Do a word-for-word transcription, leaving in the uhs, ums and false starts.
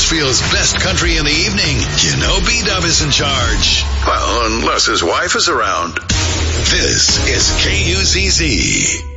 Bakersfield's best country in the evening. You know B-Dub is in charge. Well, unless his wife is around. This is K U Z Z.